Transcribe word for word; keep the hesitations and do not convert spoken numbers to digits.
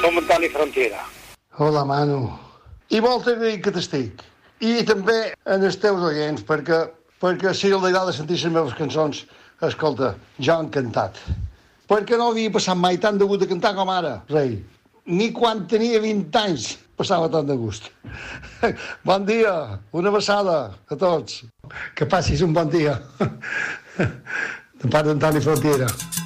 som Antoni Frontiera. Hola, Manu. I molt agraït que t'estic. I també en els teus oients, perquè, perquè si li agrada sentir les meves cançons, escolta, jo he encantat. Perquè no havia passat mai tant de gust de cantar com ara, rei. Ni quan tenia vint anys passava tant de gust. Bon dia, una abraçada a tots. Que passis un bon dia. De part d'Antoni Frontiera.